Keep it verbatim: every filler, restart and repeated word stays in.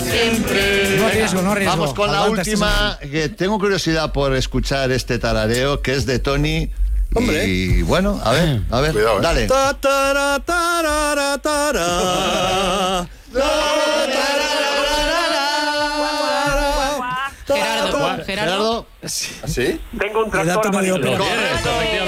siempre. No riesgo, no riesgo. Vamos con la Aguanta última, este que tengo curiosidad por escuchar este tarareo, que es de Tony. Hombre. Y bueno, a ver, a ver, Cuidado, ¿eh? dale. Ta, tara, tarara, tara. Gerardo, Gerardo. Gerardo. ¿Así? Tengo un Le da tractor tono de amarillo. ópera. Correcto.